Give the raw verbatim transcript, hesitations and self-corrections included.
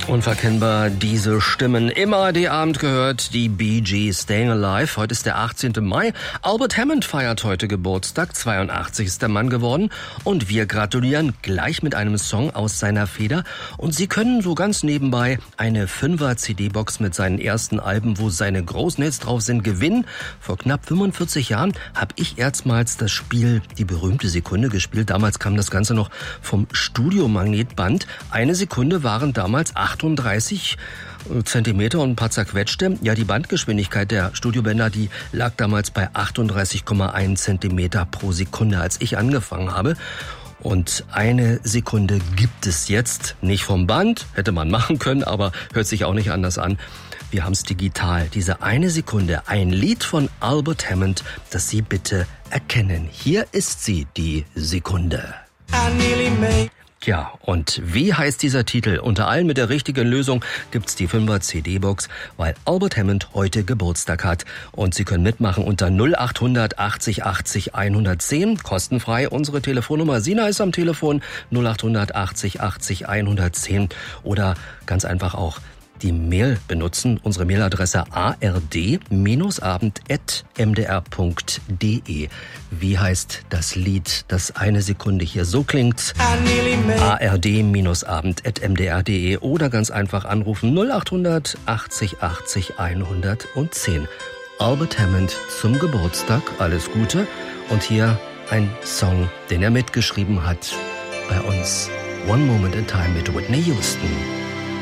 Unverkennbar diese Stimmen. Immer A R D-Abend gehört, die Bee Gees, Staying Alive. Heute ist der achtzehnte Mai. Albert Hammond feiert heute Geburtstag. zweiundachtzig ist der Mann geworden. Und wir gratulieren gleich mit einem Song aus seiner Feder. Und Sie können so ganz nebenbei eine Fünfer-C D-Box mit seinen ersten Alben, wo seine großen Hits drauf sind, gewinnen. Vor knapp fünfundvierzig Jahren habe ich erstmals das Spiel Die berühmte Sekunde gespielt. Damals kam das Ganze noch vom Studiomagnetband. Eine Sekunde waren damals achtunddreißig Zentimeter und ein paar zerquetschte. Ja, die Bandgeschwindigkeit der Studiobänder, die lag damals bei achtunddreißig Komma eins Zentimeter pro Sekunde, als ich angefangen habe. Und eine Sekunde gibt es jetzt. Nicht vom Band, hätte man machen können, aber hört sich auch nicht anders an. Wir haben es digital. Diese eine Sekunde, ein Lied von Albert Hammond, das Sie bitte erkennen. Hier ist sie, die Sekunde. Tja, und wie heißt dieser Titel? Unter allen mit der richtigen Lösung gibt's die Fünfer-C D-Box, weil Albert Hammond heute Geburtstag hat. Und Sie können mitmachen unter null acht hundert achtzig achtzig hundertzehn, kostenfrei unsere Telefonnummer. Sina ist am Telefon null acht hundert achtzig achtzig hundertzehn oder ganz einfach auch die Mail benutzen, unsere Mailadresse a r d abend at m d r punkt d e. Wie heißt das Lied, das eine Sekunde hier so klingt? a r d abend at m d r punkt d e oder ganz einfach anrufen null acht hundert achtzig achtzig hundertzehn. Albert Hammond zum Geburtstag, alles Gute. Und hier ein Song, den er mitgeschrieben hat bei uns. One Moment in Time mit Whitney Houston.